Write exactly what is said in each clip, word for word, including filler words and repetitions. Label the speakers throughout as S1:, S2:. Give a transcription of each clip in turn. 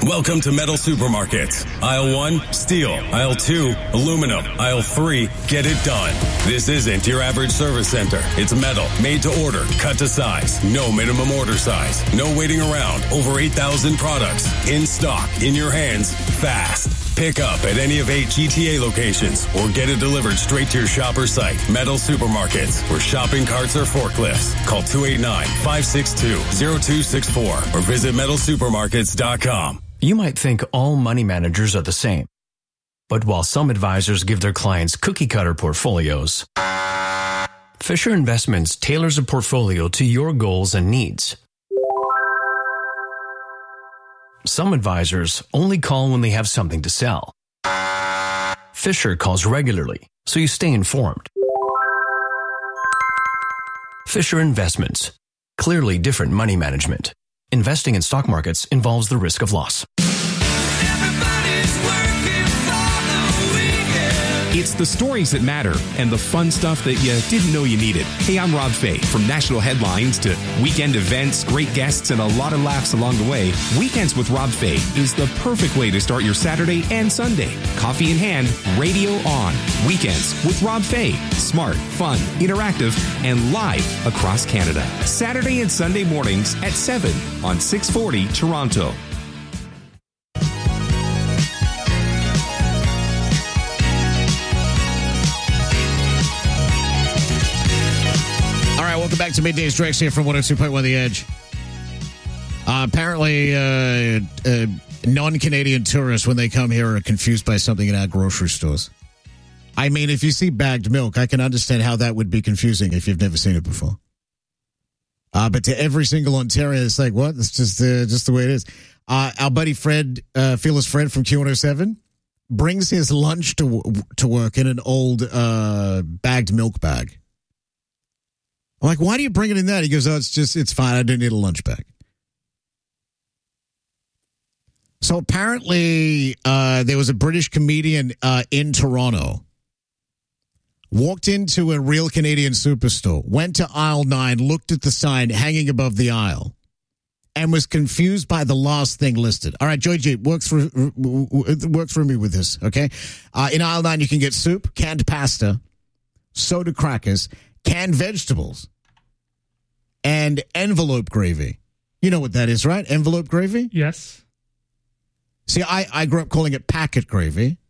S1: Welcome to Metal Supermarkets. Aisle one, steel. Aisle two, aluminum. Aisle three, get it done. This isn't your average service center. It's metal, made to order, cut to size. No minimum order size. No waiting around. Over eight thousand products. In stock, in your hands, fast. Pick up at any of eight G T A locations or get it delivered straight to your shopper site. Metal Supermarkets, where shopping carts are forklifts. Call two eight nine, five six two, zero two six four or visit metal supermarkets dot com.
S2: You might think all money managers are the same. But while some advisors give their clients cookie-cutter portfolios, Fisher Investments tailors a portfolio to your goals and needs. Some advisors only call when they have something to sell. Fisher calls regularly, so you stay informed. Fisher Investments. Clearly different money management. Investing in stock markets involves the risk of loss.
S3: It's the stories that matter and the fun stuff that you didn't know you needed. Hey, I'm Rob Fay. From national headlines to weekend events, great guests, and a lot of laughs along the way, Weekends with Rob Fay is the perfect way to start your Saturday and Sunday. Coffee in hand, radio on. Weekends with Rob Fay. Smart, fun, interactive, and live across Canada. Saturday and Sunday mornings at seven on six forty Toronto.
S4: Welcome back to Middays Drex here from one oh two point one The Edge. Uh, apparently, uh, uh, non-Canadian tourists, when they come here, are confused by something in our grocery stores. I mean, if you see bagged milk, I can understand how that would be confusing if you've never seen it before. Uh, but to every single Ontarian, it's like, what? It's just, uh, just the way it is. Uh, our buddy Fred, uh, Fearless Fred from Q one oh seven, brings his lunch to to work in an old uh, bagged milk bag. I'm like, why do you bring it in that? He goes, oh, it's just, it's fine. I didn't need a lunch bag. So apparently uh, there was a British comedian uh, in Toronto, walked into a Real Canadian Superstore, went to aisle nine, looked at the sign hanging above the aisle, and was confused by the last thing listed. All right, Joy G, work through, work through me with this, okay? Uh, in aisle nine, you can get soup, canned pasta, soda crackers, canned vegetables, and envelope gravy. You know what that is, right? Envelope gravy?
S5: Yes.
S4: See, I, I grew up calling it packet gravy.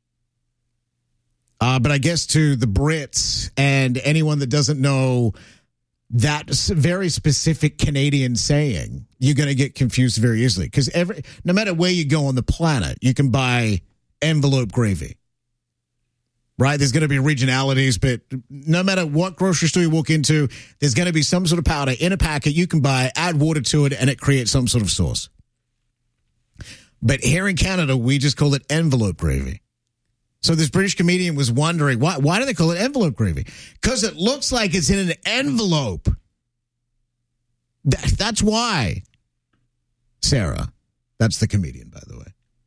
S4: Uh, but I guess to the Brits and anyone that doesn't know that very specific Canadian saying, you're going to get confused very easily. Because every no matter where you go on the planet, you can buy envelope gravy. Right? There's going to be regionalities, but no matter what grocery store you walk into, there's going to be some sort of powder in a packet you can buy, add water to it, and it creates some sort of sauce. But here in Canada, we just call it envelope gravy. So this British comedian was wondering, why, why do they call it envelope gravy? Because it looks like it's in an envelope. That, that's why. Sarah, that's the comedian, by the way.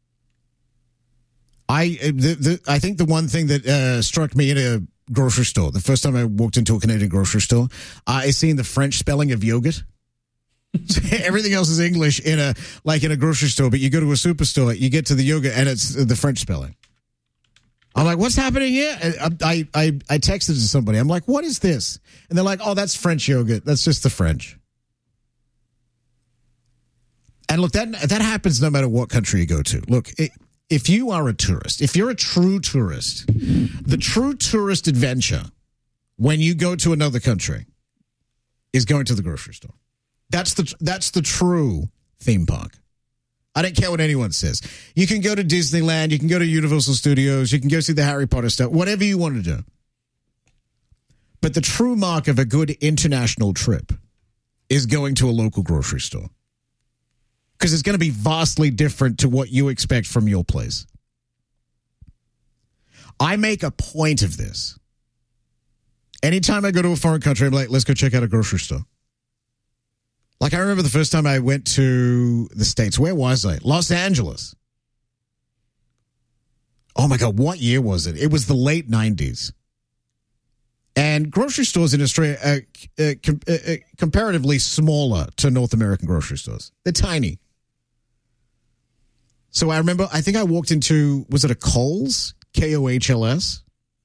S4: I the, the, I think the one thing that uh, struck me in a grocery store, the first time I walked into a Canadian grocery store, uh, is seeing the French spelling of yogurt. Everything else is English in a like in a grocery store, but you go to a superstore, you get to the yogurt, and it's the French spelling. I'm like, what's happening here? I, I, I, I texted to somebody. I'm like, what is this? And they're like, oh, that's French yogurt. That's just the French. And look, that that happens no matter what country you go to. Look, it, if you are a tourist, if you're a true tourist, the true tourist adventure when you go to another country is going to the grocery store. That's the that's the true theme park. I don't care what anyone says. You can go to Disneyland, you can go to Universal Studios, you can go see the Harry Potter stuff, whatever you want to do. But the true mark of a good international trip is going to a local grocery store. Because it's going to be vastly different to what you expect from your place. I make a point of this. Anytime I go to a foreign country, I'm like, let's go check out a grocery store. Like, I remember the first time I went to the States. Where was I? Los Angeles. Oh, my God. What year was it? It was the late nineties. And grocery stores in Australia are uh, com- uh, comparatively smaller to North American grocery stores. They're tiny. So I remember, I think I walked into, was it a Kohl's? K O H L S?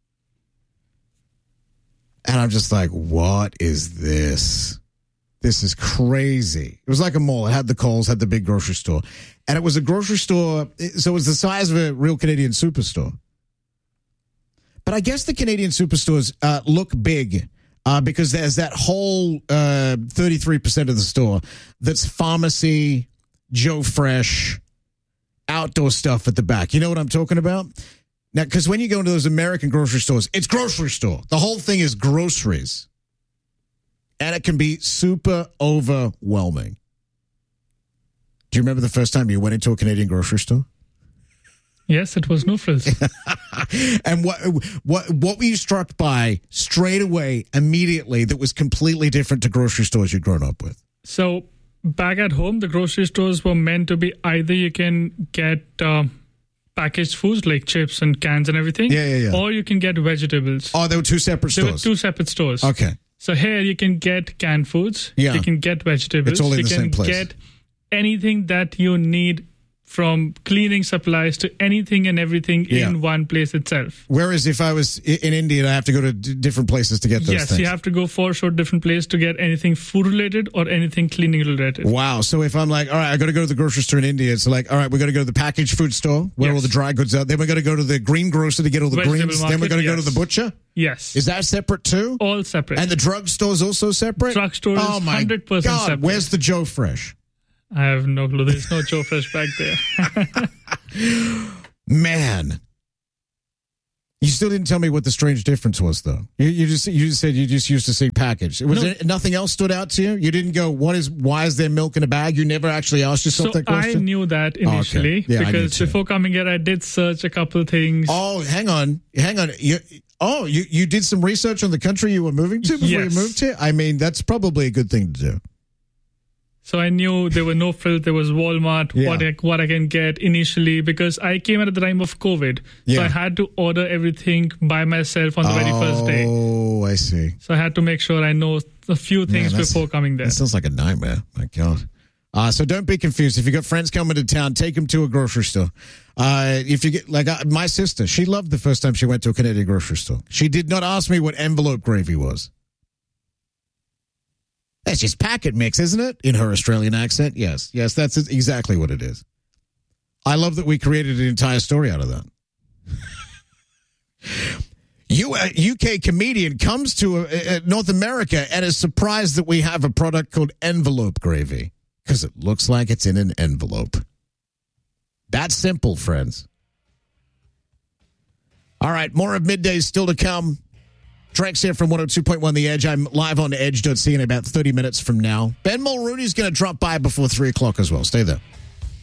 S4: And I'm just like, what is this? This is crazy. It was like a mall. It had the Kohl's, had the big grocery store. And it was a grocery store, so it was the size of a real Canadian superstore. But I guess the Canadian superstores uh, look big uh, because there's that whole uh, thirty-three percent of the store that's pharmacy, Joe Fresh, outdoor stuff at the back. You know what I'm talking about? Now, because when you go into those American grocery stores, it's grocery store. The whole thing is groceries. And it can be super overwhelming. Do you remember the first time you went into a Canadian grocery store?
S5: Yes, it was No Frills.
S4: And what what what were you struck by straight away, immediately, that was completely different to grocery stores you'd grown up with?
S5: So back at home, the grocery stores were meant to be either you can get uh, packaged foods like chips and cans and everything,
S4: yeah, yeah, yeah.
S5: or you can get vegetables.
S4: Oh, they were two separate
S5: They were
S4: stores?
S5: two separate stores.
S4: Okay.
S5: So here you can get canned foods,
S4: Yeah.
S5: you can get vegetables,
S4: It's all in
S5: you
S4: the
S5: can
S4: same place.
S5: get anything that you need, from cleaning supplies to anything and everything
S4: Yeah.
S5: in one place itself.
S4: Whereas if I was i- in India, I have to go to d- different places to get those
S5: Yes,
S4: things.
S5: you have to go for sure different place to get anything food related or anything cleaning related.
S4: Wow. So if I'm like, all right, I got to go to the grocery store in India, it's like, all right, we're going to go to the packaged food store where
S5: Yes.
S4: all the dry goods are. Then we're going to go to the green grocer to get all the
S5: Vegetable
S4: greens. then we're
S5: market,
S4: going to go to
S5: yes.
S4: the butcher.
S5: Yes.
S4: Is that separate too?
S5: All separate.
S4: And the drugstore is also separate?
S5: Drugstore is
S4: oh my
S5: one hundred percent
S4: God,
S5: separate.
S4: where's the Joe Fresh?
S5: I have no clue. There's no Joe Fresh back there.
S4: Man. You still didn't tell me what the strange difference was, though. You, you just you just said you just used to see packaged. Was
S5: No.
S4: there nothing else stood out to you? You didn't go, what is? Why is there milk in a bag? You never actually asked yourself
S5: So
S4: that
S5: I
S4: question?
S5: knew that initially
S4: okay. Yeah, I knew
S5: because
S4: too.
S5: before coming here, I did search a couple of things.
S4: Oh, hang on. Hang on. You, oh, you, you did some research on the country you were moving to before
S5: Yes.
S4: you moved here? I mean, that's probably a good thing to do.
S5: So I knew there were No Frills, there was Walmart,
S4: Yeah.
S5: what I, what I can get initially because I came at the time of COVID.
S4: Yeah.
S5: So I had to order everything by myself on the very first day.
S4: Oh, I see.
S5: So I had to make sure I know a few things
S4: Man, that's-
S5: before coming there.
S4: That sounds like a nightmare. My God. Uh, so don't be confused. If you got friends coming to town, take them to a grocery store. Uh, if you get like uh, my sister, she loved the first time she went to a Canadian grocery store. She did not ask me what envelope gravy was. That's just packet mix, isn't it? In her Australian accent. Yes. Yes, that's exactly what it is. I love that we created an entire story out of that. You, a U K comedian comes to uh, uh, North America and is surprised that we have a product called envelope gravy because it looks like it's in an envelope. That's simple, friends. All right, more of Midday still to come. Drex here from one oh two point one The Edge. I'm live on edge dot c in about thirty minutes from now. Ben Mulrooney's going to drop by before three o'clock as well. Stay there.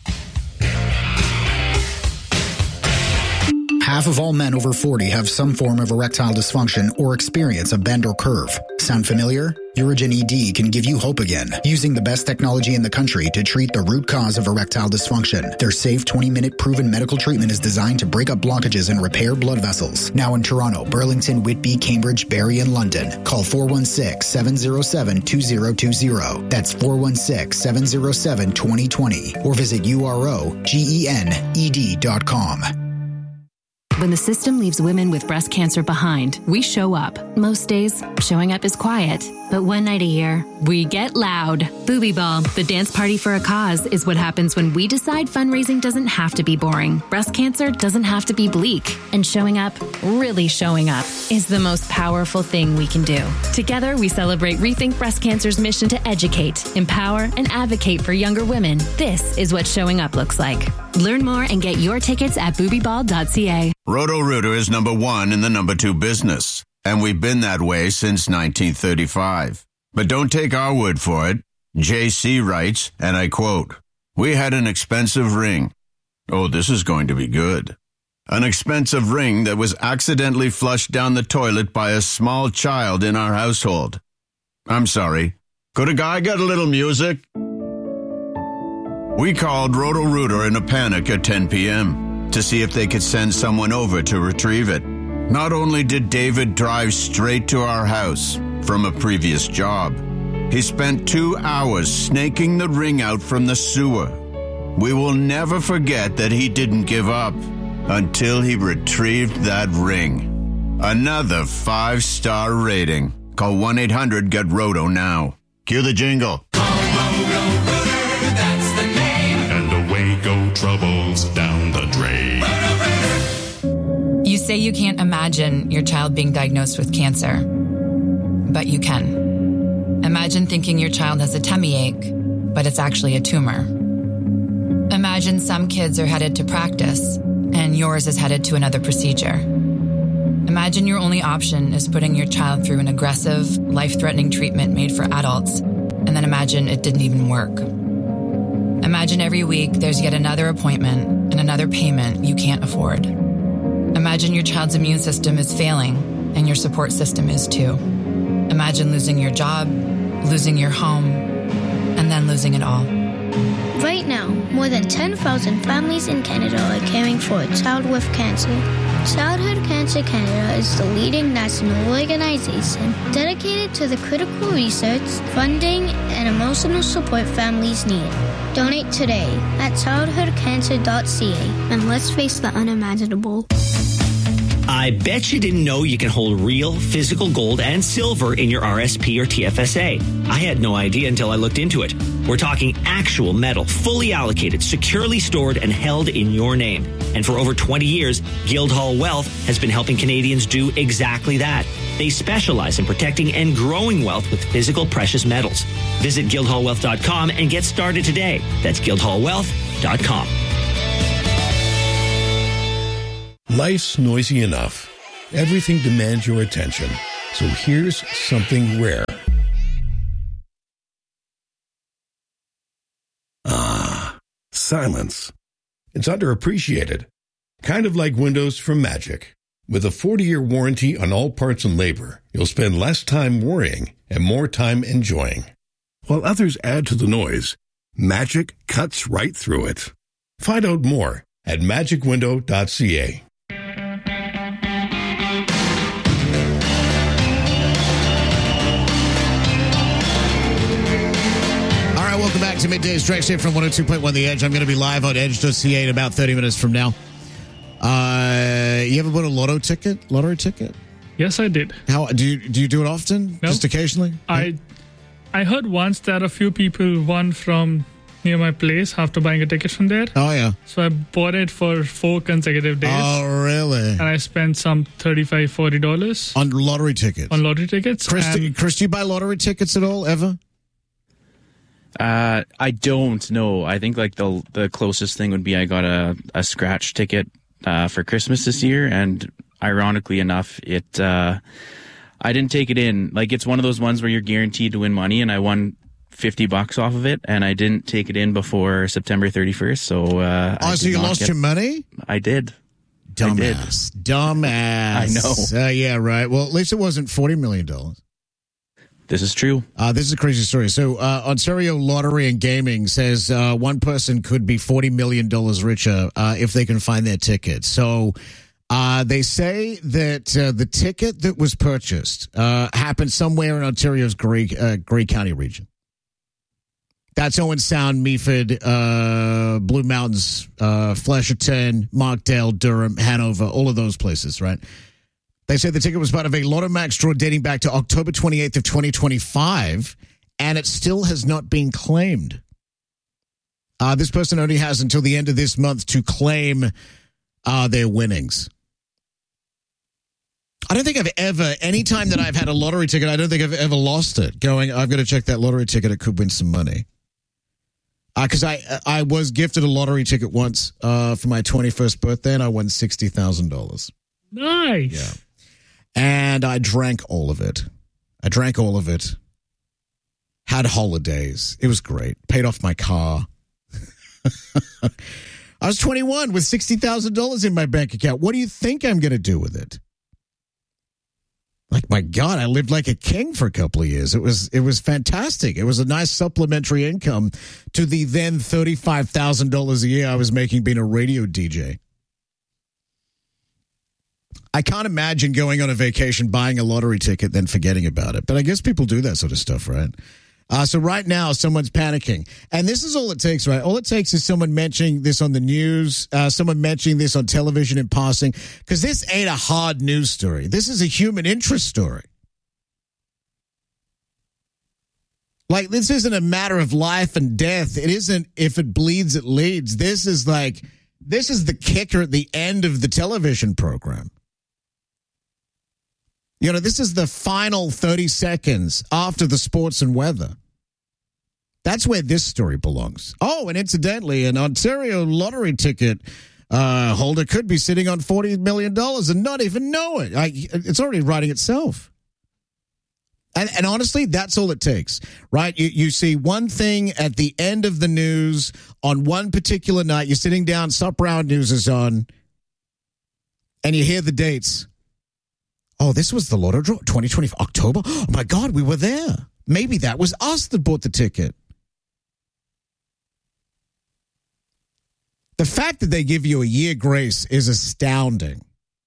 S6: Half of all men over forty have some form of erectile dysfunction or experience a bend or curve. Sound familiar? Urigen E D can give you hope again, using the best technology in the country to treat the root cause of erectile dysfunction. Their safe twenty-minute proven medical treatment is designed to break up blockages and repair blood vessels. Now in Toronto, Burlington, Whitby, Cambridge, Barrie, and London. Call four one six, seven oh seven, two oh two oh. That's four one six, seven oh seven, two oh two oh. Or visit U R O G E N E D dot com.
S7: When the system leaves women with breast cancer behind, we show up. Most days, showing up is quiet. But one night a year, we get loud. Booby Ball, the dance party for a cause, is what happens when we decide fundraising doesn't have to be boring. Breast cancer doesn't have to be bleak. And showing up, really showing up, is the most powerful thing we can do. Together, we celebrate Rethink Breast Cancer's mission to educate, empower, and advocate for younger women. This is what showing up looks like. Learn more and get your tickets at booby ball dot c a.
S8: Roto-Rooter is number one in the number two business, and we've been that way since nineteen thirty-five. But don't take our word for it. J C writes, and I quote, "We had an expensive ring. Oh, this is going to be good. An expensive ring that was accidentally flushed down the toilet by a small child in our household. I'm sorry. Could a guy get a little music?" We called Roto-Rooter in a panic at ten p.m. to see if they could send someone over to retrieve it. Not only did David drive straight to our house from a previous job, he spent two hours snaking the ring out from the sewer. We will never forget that he didn't give up until he retrieved that ring. Another five-star rating. Call one eight hundred get roto now. Cue the jingle.
S9: That's the name. And away go troubles down the drain.
S10: You say you can't imagine your child being diagnosed with cancer, but you can. Imagine thinking your child has a tummy ache, but it's actually a tumor. Imagine some kids are headed to practice, and yours is headed to another procedure. Imagine your only option is putting your child through an aggressive, life-threatening treatment made for adults, and then imagine it didn't even work. Imagine every week there's yet another appointment and another payment you can't afford. Imagine your child's immune system is failing, and your support system is too. Imagine losing your job, losing your home, and then losing it all.
S11: Right now, more than ten thousand families in Canada are caring for a child with cancer. Childhood Cancer Canada is the leading national organization dedicated to the critical research, funding, and emotional support families need. Donate today at childhood cancer dot c a and let's face the unimaginable.
S12: I bet you didn't know you can hold real physical gold and silver in your R S P or T F S A. I had no idea until I looked into it. We're talking actual metal, fully allocated, securely stored, and held in your name. And for over twenty years, Guildhall Wealth has been helping Canadians do exactly that. They specialize in protecting and growing wealth with physical precious metals. Visit guildhall wealth dot com and get started today. That's guildhall wealth dot com.
S13: Life's noisy enough. Everything demands your attention. So here's something rare. Ah, silence. It's underappreciated. Kind of like windows from Magic. With a forty-year warranty on all parts and labor, you'll spend less time worrying and more time enjoying. While others add to the noise, Magic cuts right through it. Find out more at magic window dot c a.
S4: Welcome back to Midday Strikes here from one oh two point one The Edge. I'm going to be live on edge dot c a in about thirty minutes from now. Uh, you ever bought a lotto ticket? Lottery ticket?
S5: Yes, I did.
S4: How do you do you do it often?
S5: No.
S4: Just occasionally?
S5: I I heard once that a few people won from near my place after buying a ticket from there.
S4: Oh, yeah.
S5: So I bought it for four consecutive days.
S4: Oh, really?
S5: And I spent some thirty-five dollars, forty dollars.
S4: On lottery tickets?
S5: On lottery tickets.
S4: Chris, do, Chris, do you buy lottery tickets at all, ever?
S14: Uh, I don't know. I think like the the closest thing would be I got a, a scratch ticket uh, for Christmas this year, and ironically enough, it uh, I didn't take it in. Like it's one of those ones where you're guaranteed to win money, and I won fifty bucks off of it, and I didn't take it in before September thirty-first. So uh,
S4: oh, so you lost get, your money?
S14: I did.
S4: Dumbass,
S14: I did.
S4: dumbass.
S14: I know.
S4: Uh, yeah, right. Well, at least it wasn't forty million dollars.
S14: This is true.
S4: Uh, this is a crazy story. So, uh, Ontario Lottery and Gaming says uh, one person could be forty million dollars richer uh, if they can find their ticket. So, uh, they say that uh, the ticket that was purchased uh, happened somewhere in Ontario's Grey, uh, Grey County region. That's Owen Sound, Meaford, uh, Blue Mountains, uh, Flesherton, Markdale, Durham, Hanover, all of those places, right? They said the ticket was part of a Lotto Max draw dating back to October twenty-eighth of twenty twenty-five, and it still has not been claimed. Uh, this person only has until the end of this month to claim uh, their winnings. I don't think I've ever, any time that I've had a lottery ticket, I don't think I've ever lost it. Going, I've got to check that lottery ticket. It could win some money. Because uh, I I was gifted a lottery ticket once uh, for my twenty-first birthday, and I won sixty thousand dollars.
S5: Nice.
S4: Yeah. And I drank all of it. I drank all of it. Had holidays. It was great. Paid off my car. I was twenty-one with sixty thousand dollars in my bank account. What do you think I'm going to do with it? Like, my God, I lived like a king for a couple of years. It was it was fantastic. It was a nice supplementary income to the then thirty-five thousand dollars a year I was making being a radio D J. I can't imagine going on a vacation, buying a lottery ticket, then forgetting about it. But I guess people do that sort of stuff, right? Uh, so right now, someone's panicking. And this is all it takes, right? All it takes is someone mentioning this on the news, uh, someone mentioning this on television in passing, because this ain't a hard news story. This is a human interest story. Like, this isn't a matter of life and death. It isn't if it bleeds, it leads. This is like, this is the kicker at the end of the television program. You know, this is the final thirty seconds after the sports and weather. That's where this story belongs. Oh, and incidentally, an Ontario lottery ticket uh, holder could be sitting on forty million dollars and not even know it. I, it's already writing itself. And, and honestly, that's all it takes, right? You, you see one thing at the end of the news on one particular night. You're sitting down, Sup Round News is on, and you hear the dates. Oh, this was the lotto draw, twenty twenty, October? Oh, my God, we were there. Maybe that was us that bought the ticket. The fact that they give you a year grace is astounding.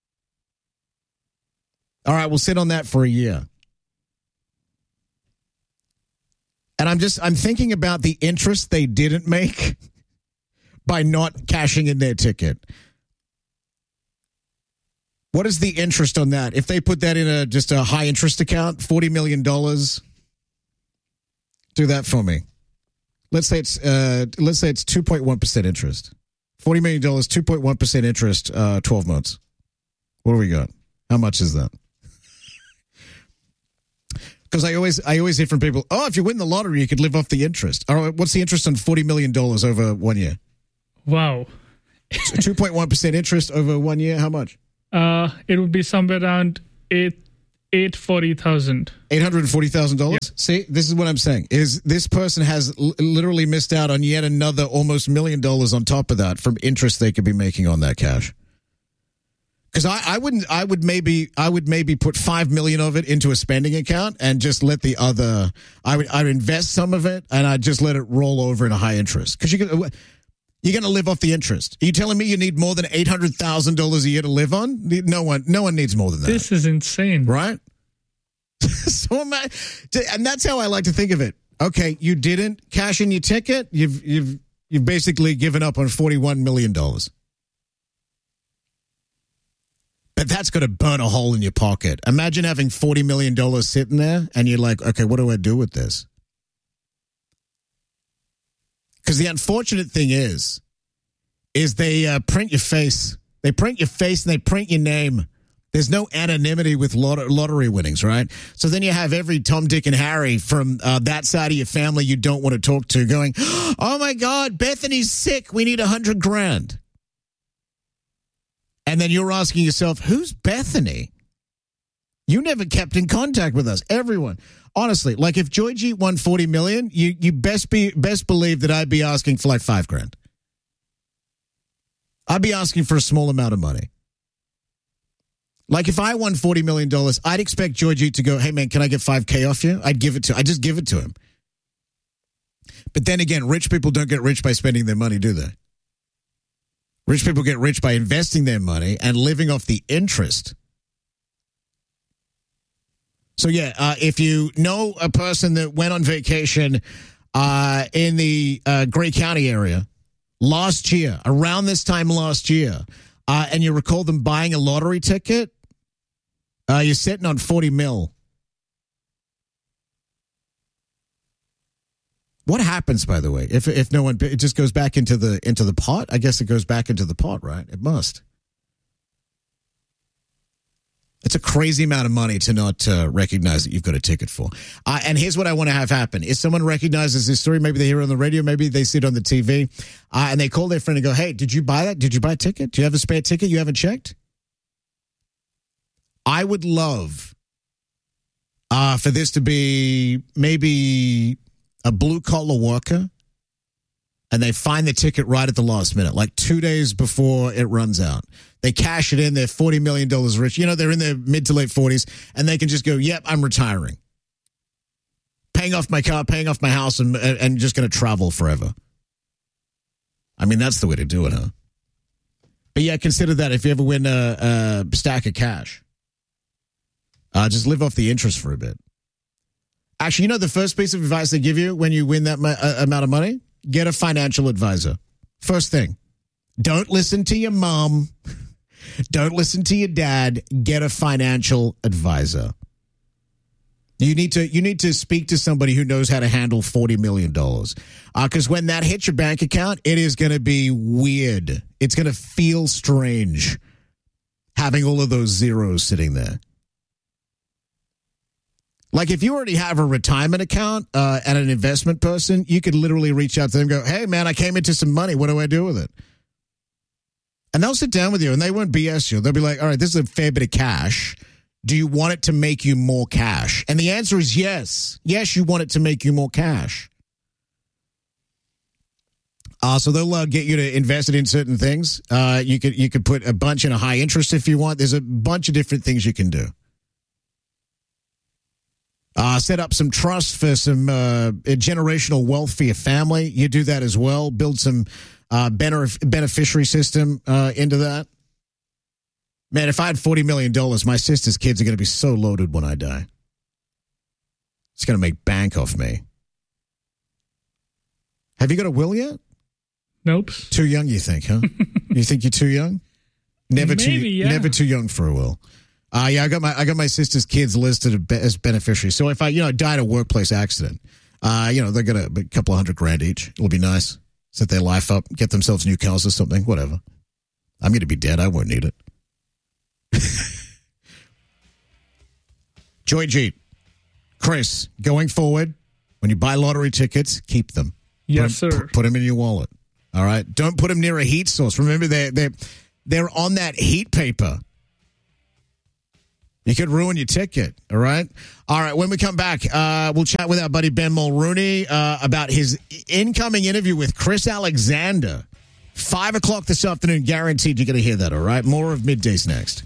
S4: All right, we'll sit on that for a year. And I'm just, I'm thinking about the interest they didn't make by not cashing in their ticket. What is the interest on that? If they put that in a just a high interest account, forty million dollars, do that for me. Let's say it's uh, let's say it's two point one percent interest. forty million dollars, two point one percent interest, uh, twelve months. What do we got? How much is that? Because I always I always hear from people, oh, if you win the lottery, you could live off the interest. All right, what's the interest on forty million dollars over one year?
S5: Wow.
S4: two point one percent interest over one year, how much?
S5: Uh, it would be somewhere around eight eight forty thousand.
S4: Eight hundred and forty thousand dollars.
S5: Yes.
S4: See, this is what I'm saying: is this person has l- literally missed out on yet another almost million dollars on top of that from interest they could be making on that cash. Because I, I wouldn't, I would maybe, I would maybe put five million of it into a spending account and just let the other. I would, I would invest some of it and I'd just let it roll over in a high interest. Because you could. You're going to live off the interest. Are you telling me you need more than eight hundred thousand dollars a year to live on? No one no one needs more than that.
S5: This is insane.
S4: Right? So am I, and that's how I like to think of it. Okay, you didn't cash in your ticket. You've you've you've basically given up on forty-one million dollars. But that's going to burn a hole in your pocket. Imagine having forty million dollars sitting there and you're like, okay, what do I do with this? Because the unfortunate thing is, is they uh, print your face. They print your face and they print your name. There's no anonymity with lot- lottery winnings, right? So then you have every Tom, Dick, and Harry from uh, that side of your family you don't want to talk to going, oh, my God, Bethany's sick. We need a hundred grand. And then you're asking yourself, who's Bethany? You never kept in contact with us. Everyone. Honestly, like if Georgie won forty million, you you best be best believe that I'd be asking for like five grand. I'd be asking for a small amount of money. Like if I won forty million dollars, I'd expect Georgie to go, hey man, can I get five K off you? I'd give it to I just give it to him. But then again, rich people don't get rich by spending their money, do they? Rich people get rich by investing their money and living off the interest. So, yeah, uh, if you know a person that went on vacation uh, in the uh, Grey County area last year, around this time last year, uh, and you recall them buying a lottery ticket, uh, you're sitting on forty mil. What happens, by the way, if if no one, it just goes back into the into the pot? I guess it goes back into the pot, right? It must. It's a crazy amount of money to not uh, recognize that you've got a ticket for. Uh, and here's what I want to have happen. If someone recognizes this story, maybe they hear it on the radio, maybe they see it on the T V, uh, and they call their friend and go, hey, did you buy that? Did you buy a ticket? Do you have a spare ticket you haven't checked? I would love uh, for this to be maybe a blue-collar worker, and they find the ticket right at the last minute, like two days before it runs out. They cash it in. They're forty million dollars rich. You know, they're in their mid to late forties, and they can just go, yep, I'm retiring. Paying off my car, paying off my house, and, and just going to travel forever. I mean, that's the way to do it, huh? But yeah, consider that if you ever win a, a stack of cash. Uh, just live off the interest for a bit. Actually, you know the first piece of advice they give you when you win that ma- uh, amount of money? Get a financial advisor. First thing. Don't listen to your mom. Don't listen to your dad. Get a financial advisor. You need to you need to speak to somebody who knows how to handle forty million dollars. Because uh, when that hits your bank account, it is going to be weird. It's going to feel strange having all of those zeros sitting there. Like if you already have a retirement account uh, and an investment person, you could literally reach out to them and go, hey, man, I came into some money. What do I do with it? And they'll sit down with you and they won't B S you. They'll be like, all right, this is a fair bit of cash. Do you want it to make you more cash? And the answer is yes. Yes, you want it to make you more cash. Uh, so they'll uh, get you to invest it in certain things. Uh, you could you could put a bunch in a high interest if you want. There's a bunch of different things you can do. Uh, set up some trust for some uh, generational wealth for your family. You do that as well. Build some uh, benef- beneficiary system uh, into that. Man, if I had forty million dollars, my sister's kids are going to be so loaded when I die. It's going to make bank off me. Have you got a will yet?
S5: Nope.
S4: Too young, you think, huh? You think you're too young? Never
S5: Maybe,
S4: too,
S5: yeah.
S4: never too young for a will. Uh, yeah, I got my I got my sister's kids listed as beneficiaries. So if I, you know, die in a workplace accident, uh, you know, they're gonna a couple of hundred grand each. It'll be nice. Set their life up, get themselves new cars or something, whatever. I'm gonna be dead. I won't need it. Joy Jeep, Chris, going forward, when you buy lottery tickets, keep them.
S5: Yes,
S4: put them,
S5: sir.
S4: Put them in your wallet. All right. Don't put them near a heat source. Remember, they they they're on that heat paper. You could ruin your ticket, all right? All right, when we come back, uh, we'll chat with our buddy Ben Mulrooney uh, about his incoming interview with Chris Alexander. Five o'clock this afternoon, guaranteed you're going to hear that, all right? More of Middays next.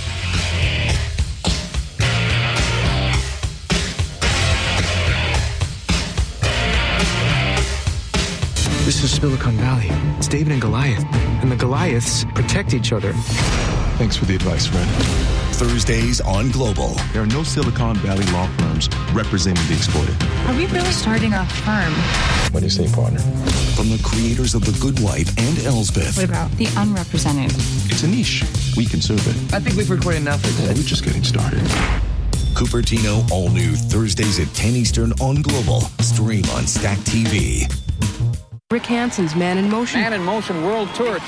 S15: This is Silicon Valley. It's David and Goliath, and the Goliaths protect each other.
S16: Thanks for the advice, Fred. Thursdays on Global. There are no Silicon Valley law firms representing the exploited.
S17: Are we really starting a firm?
S16: What do you say, partner? From the creators of The Good Wife and Elsbeth.
S17: What about the unrepresented?
S16: It's a niche. We can serve it.
S15: I think we've recorded enough for today.
S16: We're just getting started. Cupertino, all new Thursdays at ten Eastern on Global. Stream on Stack T V.
S18: Rick Hansen's Man in Motion.
S19: Man in Motion World Tour.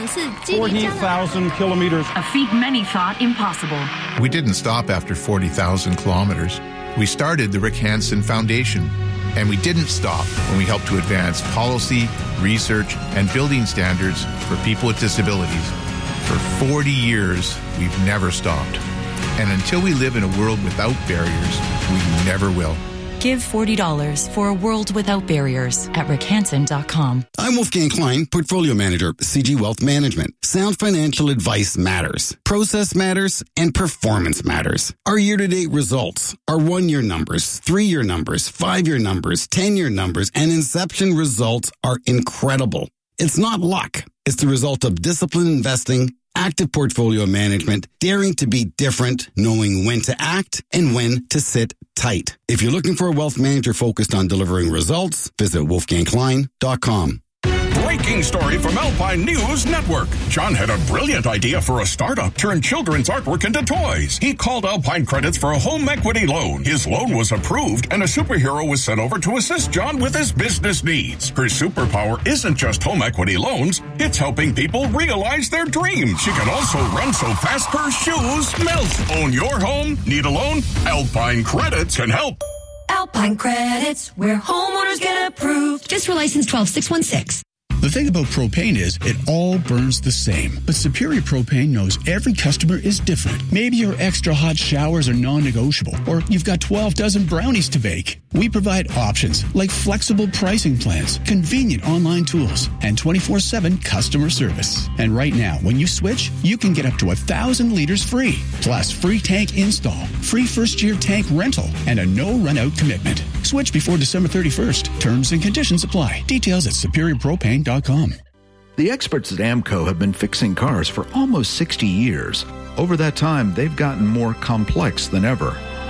S20: forty thousand kilometers.
S18: A feat many thought impossible.
S21: We didn't stop after forty thousand kilometers. We started the Rick Hansen Foundation. And we didn't stop when we helped to advance policy, research, and building standards for people with disabilities. For forty years, we've never stopped. And until we live in a world without barriers, we never will.
S22: Give forty dollars for a world without barriers at rick hansen dot com.
S23: I'm Wolfgang Klein, Portfolio Manager, C G Wealth Management. Sound financial advice matters. Process matters and performance matters. Our year-to-date results, our one-year numbers, three-year numbers, five-year numbers, ten-year numbers, and inception results are incredible. It's not luck. It's the result of disciplined investing, active portfolio management, daring to be different, knowing when to act and when to sit tight. If you're looking for a wealth manager focused on delivering results, visit wolfgang klein dot com.
S24: Breaking story from Alpine News Network. John had a brilliant idea for a startup, turn children's artwork into toys. He called Alpine Credits for a home equity loan. His loan was approved, and a superhero was sent over to assist John with his business needs. Her superpower isn't just home equity loans, it's helping people realize their dreams. She can also run so fast her shoes melt. Own your home? Need a loan? Alpine Credits can help.
S25: Alpine Credits, where homeowners get approved. Just for license twelve six one six.
S26: The thing about propane is it all burns the same. But Superior Propane knows every customer is different. Maybe your extra hot showers are non-negotiable, or you've got twelve dozen brownies to bake. We provide options like flexible pricing plans, convenient online tools, and twenty-four seven customer service. And right now, when you switch, you can get up to one thousand liters free. Plus, free tank install, free first-year tank rental, and a no-run-out commitment. Switch before December thirty-first. Terms and conditions apply. Details at superior propane dot com.
S27: The experts at AMCO have been fixing cars for almost sixty years. Over that time, they've gotten more complex than ever.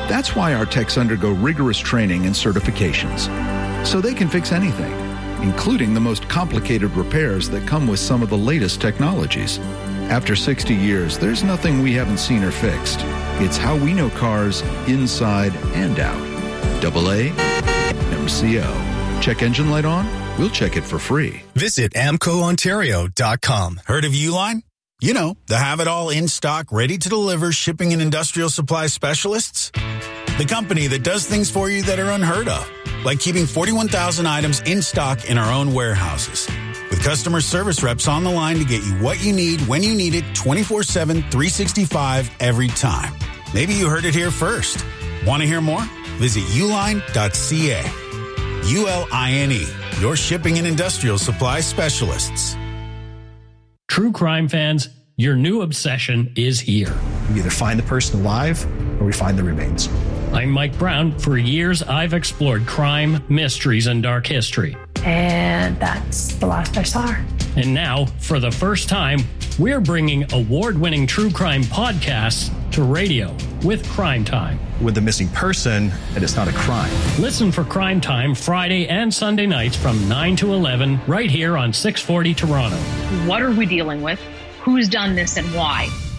S27: That's why our techs undergo rigorous training and certifications, so they can fix anything, including the most complicated repairs that come with some of the latest technologies. After sixty years, there's nothing we haven't seen or fixed. It's how we know cars inside and out. Double A M C O. Check engine light on? We'll check it for free.
S1: Visit amco ontario dot com. Heard of Uline? You know, the have-it-all in-stock, ready-to-deliver shipping and industrial supply specialists. The company that does things for you that are unheard of, like keeping forty-one thousand items in stock in our own warehouses. With customer service reps on the line to get you what you need, when you need it, twenty-four seven, three sixty-five, every time. Maybe you heard it here first. Want to hear more? Visit uline dot c a. U L I N E, your shipping and industrial supply specialists.
S2: True crime fans, your new obsession is here.
S3: We either find the person alive or we find the remains.
S2: I'm Mike Brown. For years, I've explored crime, mysteries, and dark history.
S6: And that's the last I saw her.
S2: And now, for the first time, we're bringing award-winning true crime podcasts to radio with Crime Time.
S3: With the missing person, and it's not a crime.
S2: Listen for Crime Time Friday and Sunday nights from nine to eleven right here on six forty Toronto.
S7: What are we dealing with? Who's done this and why?